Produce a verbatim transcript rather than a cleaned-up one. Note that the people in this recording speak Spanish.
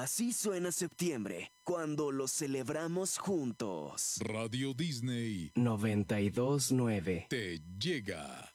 Así suena septiembre, cuando lo celebramos juntos. Radio Disney noventa y dos nueve te llega.